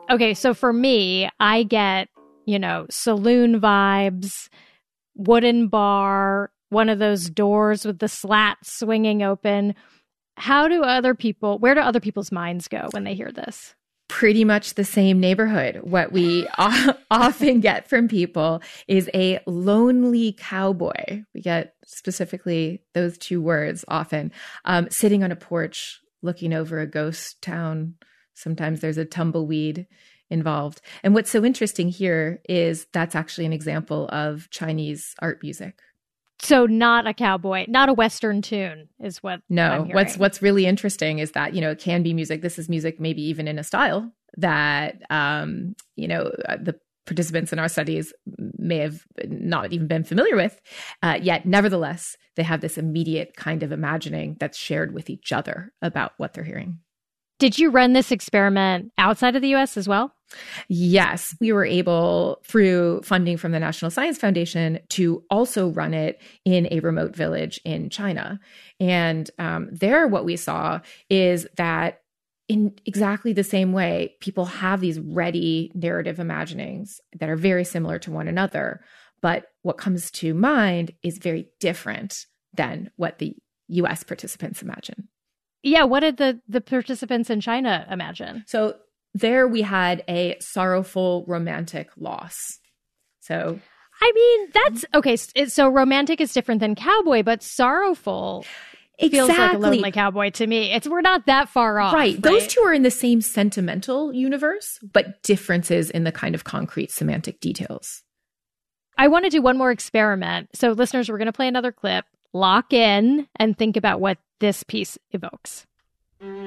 Okay, so for me, I get, saloon vibes, wooden bar, one of those doors with the slats swinging open. Where do other people's minds go when they hear this? Pretty much the same neighborhood. What we often get from people is a lonely cowboy. We get specifically those two words often, sitting on a porch, looking over a ghost town. Sometimes there's a tumbleweed involved. And what's so interesting here is that's actually an example of Chinese art music. So not a cowboy, not a Western tune is what No, I'm hearing. what's really interesting is that, it can be music. This is music maybe even in a style that, the participants in our studies may have not even been familiar with. Yet, nevertheless, they have this immediate kind of imagining that's shared with each other about what they're hearing. Did you run this experiment outside of the U.S. as well? Yes, we were able, through funding from the National Science Foundation, to also run it in a remote village in China. And there, what we saw is that in exactly the same way, people have these ready narrative imaginings that are very similar to one another. But what comes to mind is very different than what the U.S. participants imagine. Yeah, what did the participants in China imagine? So there we had a sorrowful romantic loss. So I mean, that's okay. So romantic is different than cowboy, but sorrowful feels like a lonely cowboy to me. We're not that far off. Right. Those two are in the same sentimental universe, but differences in the kind of concrete semantic details. I want to do one more experiment. So listeners, we're going to play another clip. Lock in and think about what this piece evokes.